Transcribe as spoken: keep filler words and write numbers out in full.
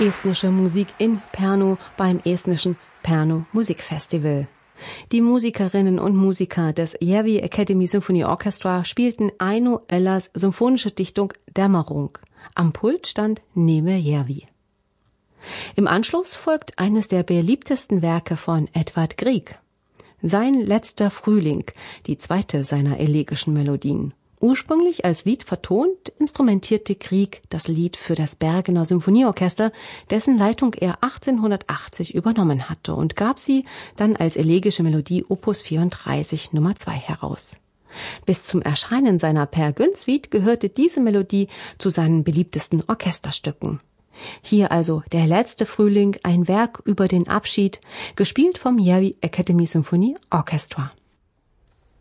Estnische Musik in Pärnu beim estnischen Pärnu Musikfestival. Die Musikerinnen und Musiker des Järvi Academy Symphony Orchestra spielten Aino Ellas symphonische Dichtung Dämmerung. Am Pult stand Neeme Järvi. Im Anschluss folgt eines der beliebtesten Werke von Edvard Grieg. Sein letzter Frühling, die zweite seiner elegischen Melodien. Ursprünglich als Lied vertont, instrumentierte Grieg das Lied für das Bergener Symphonieorchester, dessen Leitung er achtzehnhundertachtzig übernommen hatte und gab sie dann als elegische Melodie Opus vierunddreißig Nummer zwei heraus. Bis zum Erscheinen seiner Per Gynt-Suite gehörte diese Melodie zu seinen beliebtesten Orchesterstücken. Hier also der letzte Frühling, ein Werk über den Abschied, gespielt vom Järvi Academy Symphony Orchestra.